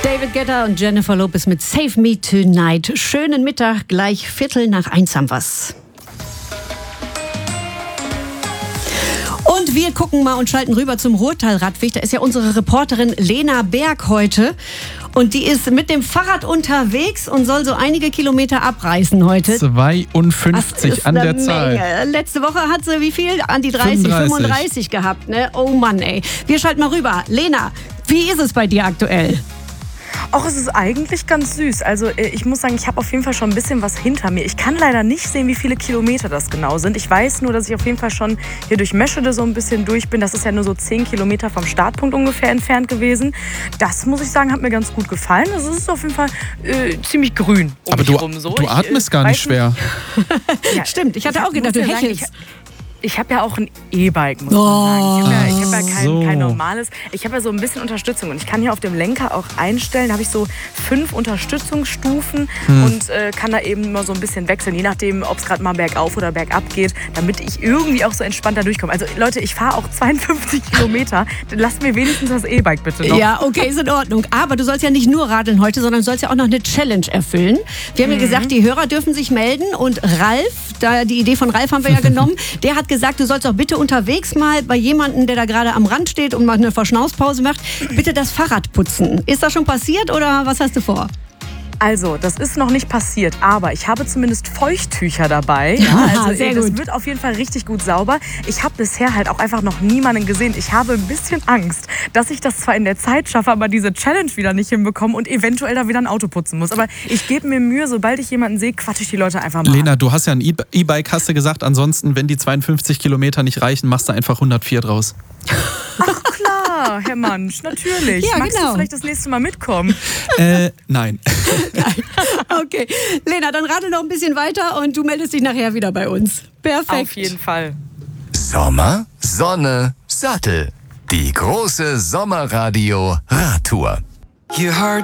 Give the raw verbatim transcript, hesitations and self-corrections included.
David Guetta und Jennifer Lopez mit Save Me Tonight. Schönen Mittag, gleich Viertel nach eins haben wir's. Und wir gucken mal und schalten rüber zum Ruhrtal-Radweg. Da ist ja unsere Reporterin Lena Berg heute. Und die ist mit dem Fahrrad unterwegs und soll so einige Kilometer abreißen heute. zweiundfünfzig an der Zahl. Letzte Woche hat sie wie viel? An die dreißig, fünfunddreißig. fünfunddreißig gehabt. Ne? Oh Mann, ey. Wir schalten mal rüber. Lena, wie ist es bei dir aktuell? Auch es ist eigentlich ganz süß. Also ich muss sagen, ich habe auf jeden Fall schon ein bisschen was hinter mir. Ich kann leider nicht sehen, wie viele Kilometer das genau sind. Ich weiß nur, dass ich auf jeden Fall schon hier durch Meschede so ein bisschen durch bin. Das ist ja nur so zehn Kilometer vom Startpunkt ungefähr entfernt gewesen. Das, muss ich sagen, hat mir ganz gut gefallen. Also es ist auf jeden Fall äh, ziemlich grün um Aber mich du, rum. So. du Ich, atmest äh, gar nicht weiß schwer. Ja, stimmt, ich hatte Ich auch gedacht, du muss ja sagen, hechelst. Ich habe ja auch ein E-Bike, muss man Oh. sagen. Ich habe ja, ich hab ja kein, So. kein normales. Ich habe ja so ein bisschen Unterstützung. Und ich kann hier auf dem Lenker auch einstellen. Da habe ich so fünf Unterstützungsstufen Hm. und äh, kann da eben immer so ein bisschen wechseln. Je nachdem, ob es gerade mal bergauf oder bergab geht. Damit ich irgendwie auch so entspannt da durchkomme. Also Leute, ich fahre auch zweiundfünfzig Kilometer. Lasst mir wenigstens das E-Bike bitte noch. Ja, okay, ist in Ordnung. Aber du sollst ja nicht nur radeln heute, sondern du sollst ja auch noch eine Challenge erfüllen. Wir haben ja gesagt, die Hörer dürfen sich melden. Und Ralf, da die Idee von Ralf haben wir ja genommen, der hat gesagt, du sollst auch bitte unterwegs mal bei jemandem, der da gerade am Rand steht und mal eine Verschnaufspause macht, bitte das Fahrrad putzen. Ist das schon passiert oder was hast du vor? Also, das ist noch nicht passiert, aber ich habe zumindest Feuchttücher dabei. Ja, also, sehr ey, das gut. wird auf jeden Fall richtig gut sauber. Ich habe bisher halt auch einfach noch niemanden gesehen. Ich habe ein bisschen Angst, dass ich das zwar in der Zeit schaffe, aber diese Challenge wieder nicht hinbekomme und eventuell da wieder ein Auto putzen muss. Aber ich gebe mir Mühe, sobald ich jemanden sehe, quatsche ich die Leute einfach mal Lena, an. du hast ja ein E- E-Bike, hast du gesagt. Ansonsten, wenn die zweiundfünfzig Kilometer nicht reichen, machst du einfach hundertvier draus. Ach klar, Herr Mansch, natürlich. Ja, Magst genau. du vielleicht das nächste Mal mitkommen? äh, nein. Okay, Lena, dann radel noch ein bisschen weiter und du meldest dich nachher wieder bei uns. Perfekt. Auf jeden Fall. Sommer, Sonne, Sattel. Die große Sommerradio-Radtour. You heard